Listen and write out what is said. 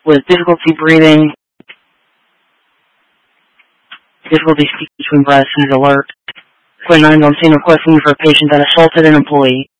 with difficulty breathing, difficulty speaking between breaths, and is alert. Request 9 on scene requesting for a patient that assaulted an employee.